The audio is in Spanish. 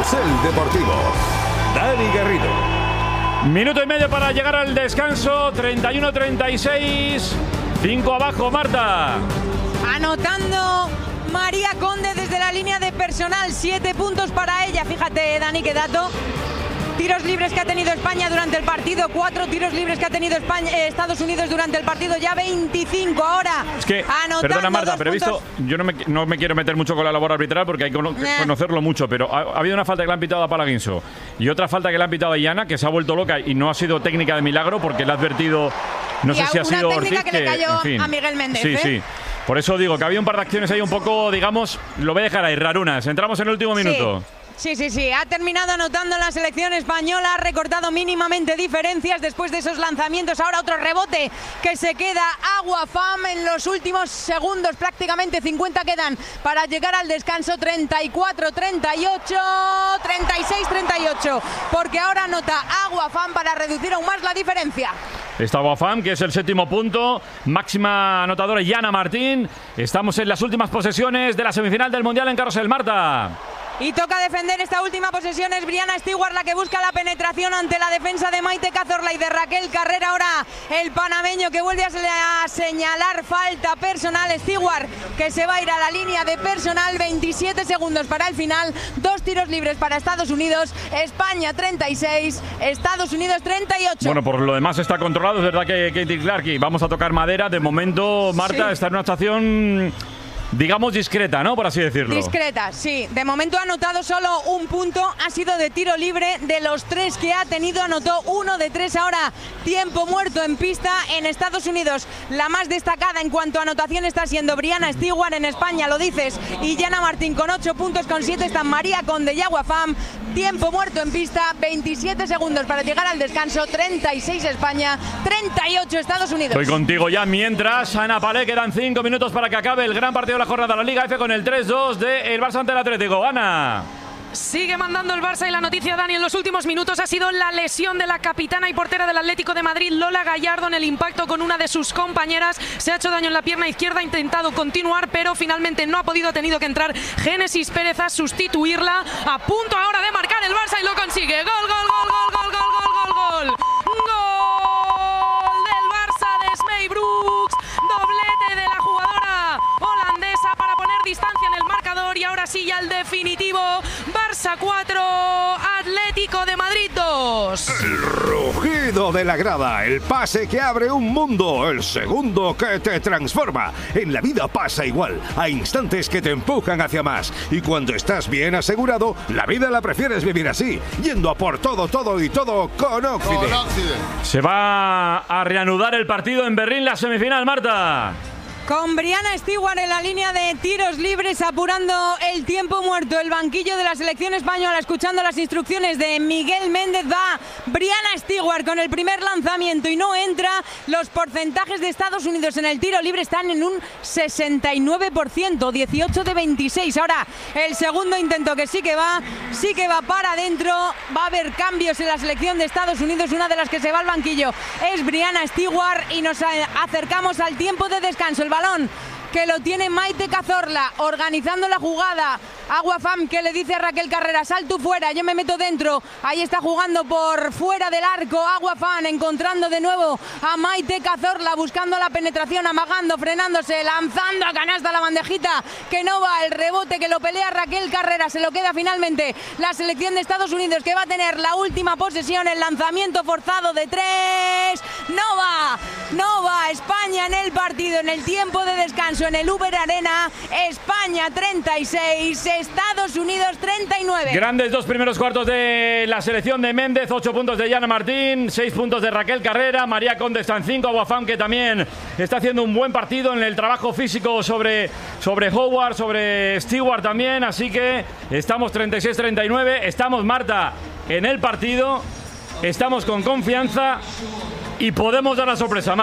Carrusel Deportivo. Dani Garrido. Minuto y medio para llegar al descanso. 31-36. 5 abajo, Marta. Anotando María Conde desde la línea de personal. 7 puntos para ella. Fíjate, Dani, qué dato. Tiros libres que ha tenido España durante el partido, 4 tiros libres que ha tenido Estados Unidos durante el partido, ya 25 ahora. Es que, perdona Marta, pero he visto, yo no me quiero meter mucho con la labor arbitral porque hay que conocerlo mucho, pero ha habido una falta que le han pitado a Palaguinso y otra falta que le han pitado a Iana, que se ha vuelto loca y no ha sido técnica de milagro porque le ha advertido, no sé si ha sido Ortiz, que le cayó a Miguel Méndez. Sí, sí. Por eso digo que había un par de acciones ahí un poco, digamos, lo voy a dejar ahí, rarunas. Entramos en el último minuto. Sí. Ha terminado anotando la selección española, ha recortado mínimamente diferencias después de esos lanzamientos. Ahora otro rebote que se queda Aguafam en los últimos segundos, prácticamente 50 quedan para llegar al descanso. 34-38, 36-38, porque ahora anota Aguafam para reducir aún más la diferencia. Está Aguafam, que es el 7º punto, máxima anotadora Iana Martín. Estamos en las últimas posesiones de la semifinal del Mundial en Carrusel, Marta. Y toca defender esta última posesión. Es Brianna Stewart la que busca la penetración ante la defensa de Maite Cazorla y de Raquel Carrera. Ahora el panameño que vuelve a señalar falta personal. Stewart que se va a ir a la línea de personal. 27 segundos para el final. 2 tiros libres para Estados Unidos. España 36, Estados Unidos 38. Bueno, por lo demás está controlado. Es verdad que Katie Clark, y vamos a tocar madera. De momento, Marta, está en una estación, digamos, discreta, ¿no? Por así decirlo. Discreta, sí. De momento ha anotado solo un punto. Ha sido de tiro libre. De los 3 que ha tenido, anotó 1 de 3. Ahora, tiempo muerto en pista en Estados Unidos. La más destacada en cuanto a anotación está siendo Brianna Stewart. En España, lo dices, y Iana Martín con 8 puntos. Con 7 están María Conde y Aguafam. Tiempo muerto en pista. 27 segundos para llegar al descanso. 36 España, 38 Estados Unidos. Estoy contigo ya. Mientras, Ana Palé, quedan 5 minutos para que acabe el gran partido de la jornada de la Liga F con el 3-2 del Barça ante el Atlético. Ana. Sigue mandando el Barça y la noticia, Dani, en los últimos minutos ha sido la lesión de la capitana y portera del Atlético de Madrid, Lola Gallardo, en el impacto con una de sus compañeras. Se ha hecho daño en la pierna izquierda, ha intentado continuar, pero finalmente no ha podido, ha tenido que entrar Génesis Pérez a sustituirla. A punto ahora de marcar el Barça y lo consigue. Gol, gol, gol, gol, gol, gol, gol, gol, gol. Gol del Barça de Smey Brooks. Doblete de la jugadora holandesa para poner distancia en el marcador. Y ahora sí, ya el definitivo. Barça 4, Atlético de Madrid 2. El rugido de la grada, el pase que abre un mundo, el segundo que te transforma. En la vida pasa igual, hay instantes que te empujan hacia más. Y cuando estás bien asegurado, la vida la prefieres vivir así, yendo a por todo y todo con Occident. Se va a reanudar el partido en Berlín, la semifinal, Marta. Con Brianna Stewart en la línea de tiros libres, apurando el tiempo muerto. El banquillo de la selección española, escuchando las instrucciones de Miguel Méndez. Va Brianna Stewart con el primer lanzamiento y no entra. Los porcentajes de Estados Unidos en el tiro libre están en un 69%, 18 de 26. Ahora el segundo intento, que sí que va para adentro. Va a haber cambios en la selección de Estados Unidos. Una de las que se va al banquillo es Brianna Stewart y nos acercamos al tiempo de descanso. El balón que lo tiene Maite Cazorla, organizando la jugada. Aguafam que le dice a Raquel Carrera: sal tú fuera, yo me meto dentro. Ahí está jugando por fuera del arco Aguafam, encontrando de nuevo a Maite Cazorla, buscando la penetración, amagando, frenándose, lanzando a canasta la bandejita, que no va. El rebote que lo pelea Raquel Carrera, se lo queda finalmente la selección de Estados Unidos, que va a tener la última posesión. El lanzamiento forzado de 3, no va. España en el partido, en el tiempo de descanso, en el Uber Arena. España 36, Estados Unidos 39. Grandes 2 primeros cuartos de la selección de Méndez. 8 puntos de Iana Martín, 6 puntos de Raquel Carrera. María Conde está en 5. Aguafam, que también está haciendo un buen partido en el trabajo físico sobre Howard, sobre Stewart también. Así que estamos 36-39. Estamos, Marta, en el partido. Estamos con confianza y podemos dar la sorpresa.